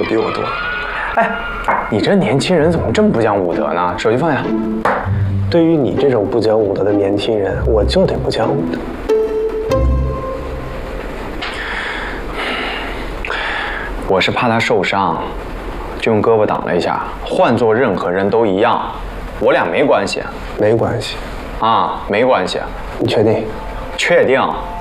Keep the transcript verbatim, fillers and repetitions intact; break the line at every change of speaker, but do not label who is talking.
的比我多。
哎，你这年轻人怎么这么不讲武德呢？手机放下。
对于你这种不讲武德的年轻人，我就得不讲武德。
我是怕他受伤，就用胳膊挡了一下。换做任何人都一样，我俩没关系。
没关系。
啊，没关系。
你确定？
确定。